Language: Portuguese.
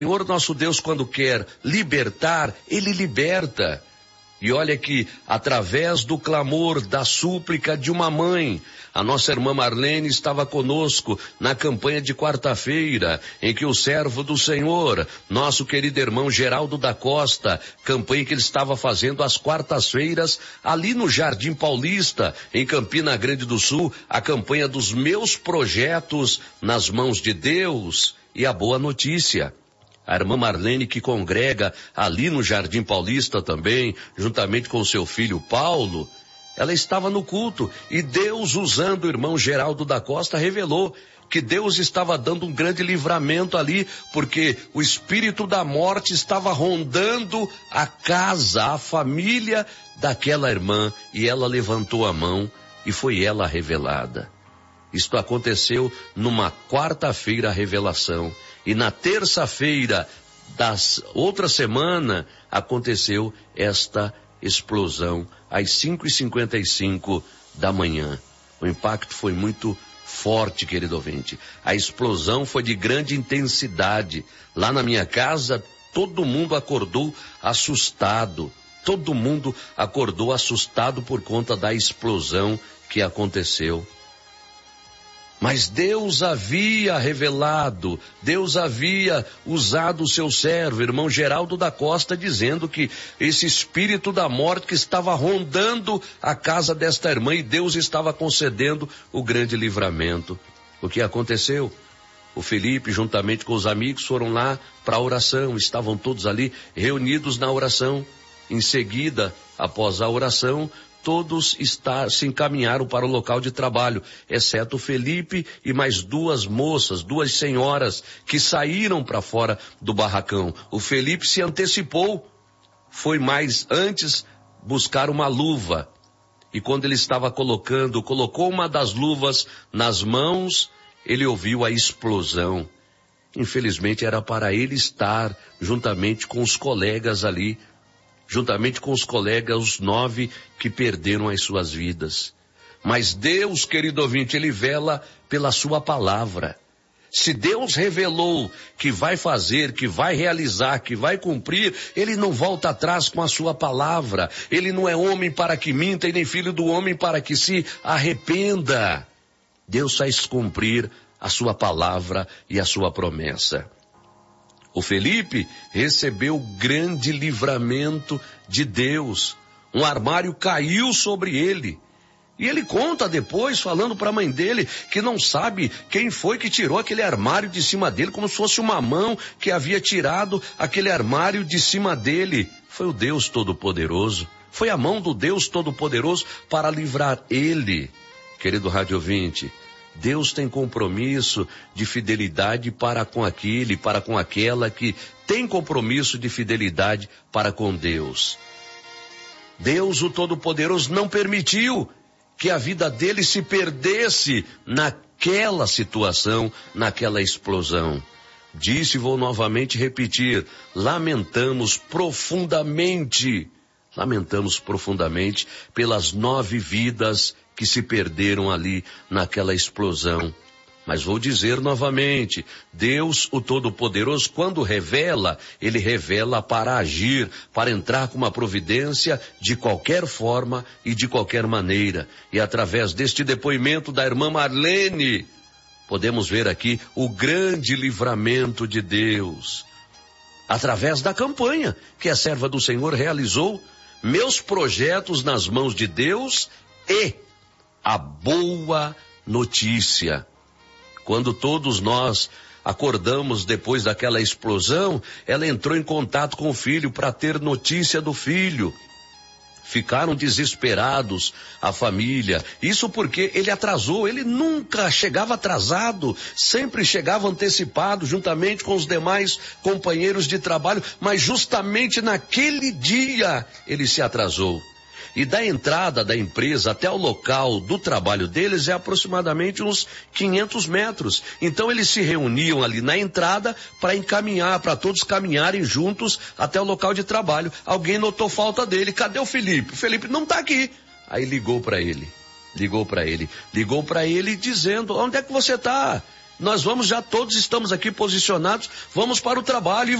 Senhor nosso Deus, quando quer libertar, Ele liberta. E olha que, através do clamor, da súplica de uma mãe, a nossa irmã Marlene estava conosco na campanha de quarta-feira, em que o servo do Senhor, nosso querido irmão Geraldo da Costa, campanha que ele estava fazendo às quartas-feiras, ali no Jardim Paulista, em Campina Grande do Sul, a campanha dos meus projetos nas mãos de Deus e a boa notícia. A irmã Marlene, que congrega ali no Jardim Paulista também, juntamente com seu filho Paulo, ela estava no culto e Deus, usando o irmão Geraldo da Costa, revelou que Deus estava dando um grande livramento ali, porque o espírito da morte estava rondando a casa, a família daquela irmã, e ela levantou a mão e foi ela revelada. Isto aconteceu numa quarta-feira, a revelação. E na terça-feira da outra semana aconteceu esta explosão às 5h55 da manhã. O impacto foi muito forte, querido ouvinte. A explosão foi de grande intensidade. Lá na minha casa, todo mundo acordou assustado. Todo mundo acordou assustado por conta da explosão que aconteceu. Mas Deus havia revelado, Deus havia usado o seu servo, irmão Geraldo da Costa, dizendo que esse espírito da morte que estava rondando a casa desta irmã, e Deus estava concedendo o grande livramento. O que aconteceu? O Felipe, juntamente com os amigos, foram lá para a oração, estavam todos ali reunidos na oração. Em seguida, após a oração, todos se encaminharam para o local de trabalho, exceto o Felipe e mais duas moças, duas senhoras, que saíram para fora do barracão. O Felipe se antecipou, foi mais antes buscar uma luva. E quando ele estava colocou uma das luvas nas mãos, ele ouviu a explosão. Infelizmente era para ele estar juntamente com os colegas ali, juntamente com os colegas, os 9 que perderam as suas vidas. Mas Deus, querido ouvinte, Ele vela pela sua palavra. Se Deus revelou que vai fazer, que vai realizar, que vai cumprir, Ele não volta atrás com a sua palavra. Ele não é homem para que minta e nem filho do homem para que se arrependa. Deus faz cumprir a sua palavra e a sua promessa. O Felipe recebeu grande livramento de Deus. Um armário caiu sobre ele. E ele conta depois, falando para a mãe dele, que não sabe quem foi que tirou aquele armário de cima dele, como se fosse uma mão que havia tirado aquele armário de cima dele. Foi o Deus Todo-Poderoso. Foi a mão do Deus Todo-Poderoso para livrar ele. Querido rádio ouvinte, Deus tem compromisso de fidelidade para com aquele, para com aquela que tem compromisso de fidelidade para com Deus. Deus, o Todo-Poderoso, não permitiu que a vida dele se perdesse naquela situação, naquela explosão. Disse, vou novamente repetir, lamentamos profundamente pelas 9 vidas que se perderam ali naquela explosão. Mas vou dizer novamente, Deus, o Todo-Poderoso, quando revela, Ele revela para agir, para entrar com uma providência de qualquer forma e de qualquer maneira. E através deste depoimento da irmã Marlene, podemos ver aqui o grande livramento de Deus. Através da campanha que a serva do Senhor realizou, meus projetos nas mãos de Deus e a boa notícia. Quando todos nós acordamos depois daquela explosão, ela entrou em contato com o filho para ter notícia do filho. Ficaram desesperados, a família. Isso porque ele atrasou, ele nunca chegava atrasado, sempre chegava antecipado, juntamente com os demais companheiros de trabalho, mas justamente naquele dia ele se atrasou. E da entrada da empresa até o local do trabalho deles é aproximadamente uns 500 metros. Então eles se reuniam ali na entrada para encaminhar, para todos caminharem juntos até o local de trabalho. Alguém notou falta dele. Cadê o Felipe? O Felipe não está aqui. Aí ligou para ele dizendo, onde é que você está? nós vamos já, todos estamos aqui posicionados, vamos para o trabalho.